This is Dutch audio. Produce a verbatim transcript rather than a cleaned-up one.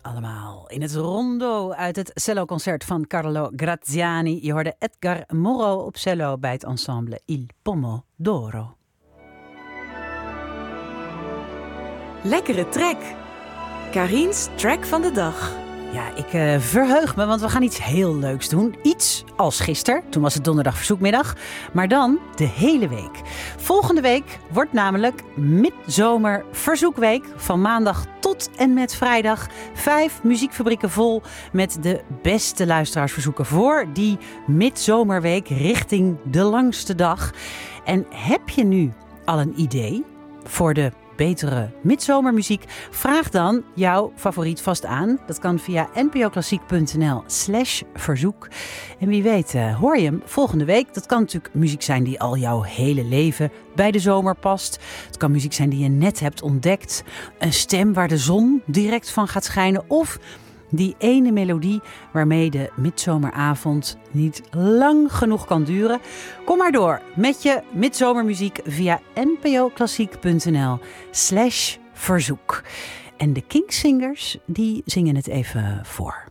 allemaal in het rondo uit het celloconcert van Carlo Graziani. Je hoorde Edgar Morro op cello bij het ensemble Il Pomodoro. Lekkere track. Karin's track van de dag. Ja, ik uh, verheug me, want we gaan iets heel leuks doen. Iets als gisteren, toen was het donderdag verzoekmiddag. Maar dan de hele week. Volgende week wordt namelijk midzomer verzoekweek. Van maandag tot en met vrijdag. Vijf muziekfabrieken vol met de beste luisteraarsverzoeken voor die midzomerweek richting de langste dag. En heb je nu al een idee voor de betere midzomermuziek? Vraag dan jouw favoriet vast aan. Dat kan via npoklassiek.nl slash verzoek. En wie weet uh, hoor je hem volgende week. Dat kan natuurlijk muziek zijn die al jouw hele leven bij de zomer past. Het kan muziek zijn die je net hebt ontdekt. Een stem waar de zon direct van gaat schijnen. Of die ene melodie waarmee de midzomeravond niet lang genoeg kan duren. Kom maar door met je midzomermuziek via npoklassiek.nl slash verzoek. En de Kinksingers die zingen het even voor.